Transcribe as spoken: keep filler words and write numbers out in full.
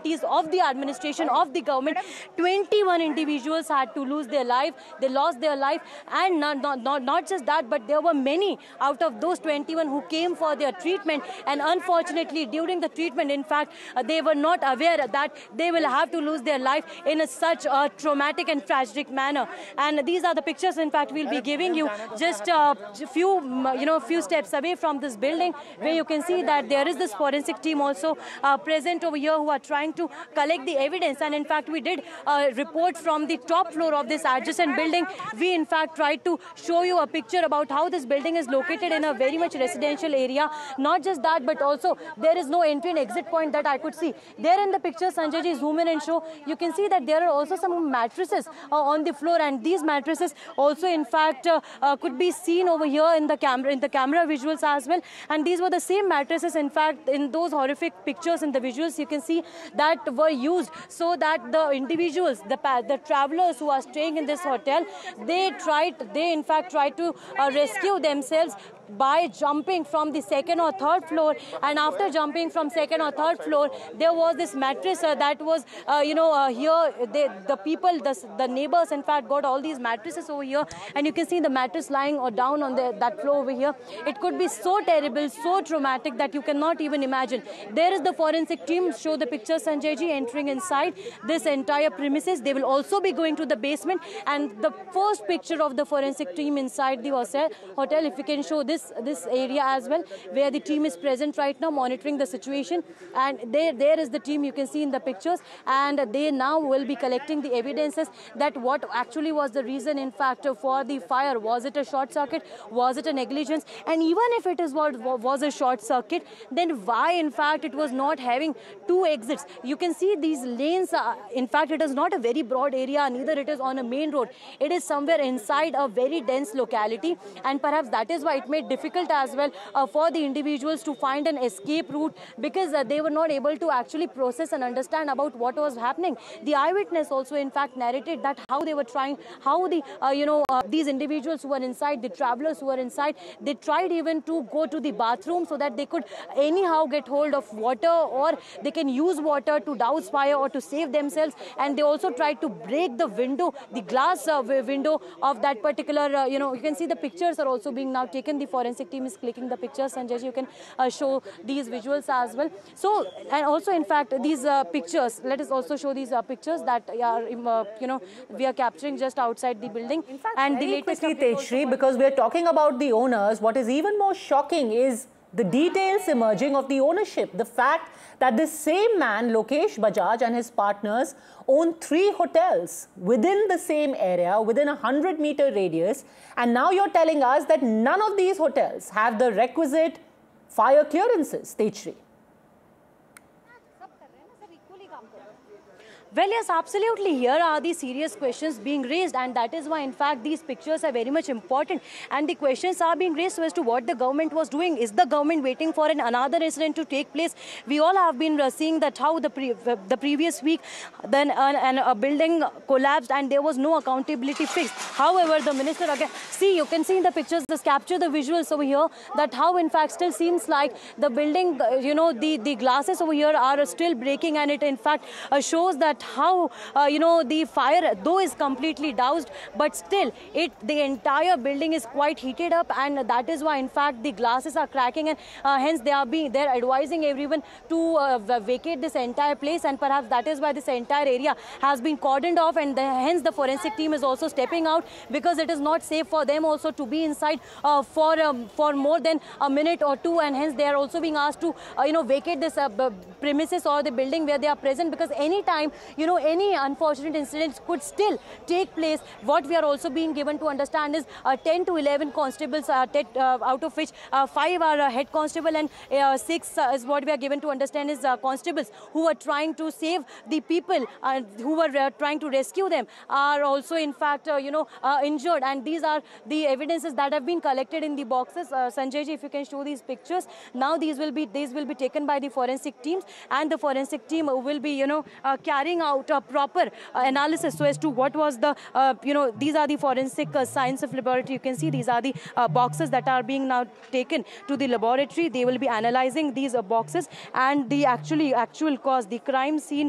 capabilities of the administration, of the government. twenty-one individuals had to lose their life. They lost their life, and not, not, not, not just that, but there were many out of those twenty-one who came for their treatment, and unfortunately during the treatment, in fact, uh, they were not aware that they will have to lose their life in a, such a traumatic and tragic manner. And these are the pictures, in fact, we'll be giving you just a few, you know, few steps away from this building, where you can see that there is this forensic team also uh, present over here who are trying to collect the evidence. And in fact, we did a report from the top floor of this adjacent building. We in fact tried to show you a picture about how this building is located in a very much residential area. Not just that, but also there is no entry and exit point that I could see. There in the picture, Sanjay ji, zoom in and show, you can see that there are also some mattresses uh, on the floor, and these mattresses also in fact uh, uh, could be seen over here in the camera, in the camera visuals as well. And these were the same mattresses, in fact, in those horrific pictures in the visuals you can see, that were used so that the individuals, the, the travelers who are staying in this hotel, they tried, they in fact tried to uh, rescue themselves by jumping from the second or third floor. And after jumping from second or third floor, there was this mattress uh, that was, uh, you know, uh, here, they, the people, the, the neighbors, in fact, got all these mattresses over here. And you can see the mattress lying or down on the, that floor over here. It could be so terrible, so traumatic that you cannot even imagine. There is the forensic team, show the picture, Sanjay ji, entering inside this entire premises. They will also be going to the basement. And the first picture of the forensic team inside the hotel, if you can show this This, this area as well, where the team is present right now monitoring the situation. And there, there is the team you can see in the pictures, and they now will be collecting the evidences that what actually was the reason, in fact, for the fire. Was it a short circuit? Was it a negligence? And even if it is what was a short circuit, then why, in fact, it was not having two exits? You can see these lanes, are, in fact, it is not a very broad area, neither it is on a main road. It is somewhere inside a very dense locality, and perhaps that is why it made difficult as well uh, for the individuals to find an escape route, because uh, they were not able to actually process and understand about what was happening. The eyewitness also in fact narrated that how they were trying, how the uh, you know uh, these individuals who were inside, the travelers who were inside, they tried even to go to the bathroom so that they could anyhow get hold of water, or they can use water to douse fire or to save themselves. And they also tried to break the window, the glass uh, window of that particular, uh, you know, you can see the pictures are also being now taken. The forensic team is clicking the pictures, and you can uh, show these visuals as well. So, and also in fact these uh, pictures, let us also show these uh, pictures that are uh, you know we are capturing just outside the building. In fact, and very the latest quickly, Tejashree, because we are talking about the owners, what is even more shocking is the details emerging of the ownership. The fact that this same man, Lokesh Bajaj, and his partners own three hotels within the same area, within a hundred meter radius. And now you're telling us that none of these hotels have the requisite fire clearances, Tejashree. Well, yes, absolutely. Here are the serious questions being raised, and that is why, in fact, these pictures are very much important. And the questions are being raised as to what the government was doing. Is the government waiting for an, another incident to take place? We all have been uh, seeing that how the pre the previous week, then uh, an, a building collapsed and there was no accountability fixed. However, the minister again, see, you can see in the pictures, just capture the visuals over here, that how, in fact, still seems like the building, you know, the the glasses over here are still breaking, and it, in fact, uh, shows that how, uh, you know, the fire, though is completely doused, but still it, the entire building is quite heated up, and that is why, in fact, the glasses are cracking, and uh, hence they are being, they're advising everyone to uh, vacate this entire place, and perhaps that is why this entire area has been cordoned off, and the, hence the forensic team is also stepping out, because it is not safe for them also to be inside uh, for um, for more than a minute or two, and hence they are also being asked to, uh, you know, vacate this uh, premises or the building where they are present, because any time, you know, any unfortunate incidents could still take place. What we are also being given to understand is uh, ten to eleven constables, uh, uh, out of which uh, five are uh, head constable, and uh, six uh, is what we are given to understand is uh, constables who are trying to save the people, uh, who were uh, trying to rescue them, are also, in fact, uh, you know, uh, injured. And these are the evidences that have been collected in the boxes. Uh, Sanjay ji, if you can show these pictures. Now these will be these will be taken by the forensic teams, and the forensic team will be, you know, uh, carrying out a proper uh, analysis so as to what was the, uh, you know, these are the forensic uh, science of laboratory. You can see these are the uh, boxes that are being now taken to the laboratory. They will be analyzing these uh, boxes and the actually actual cause, the crime scene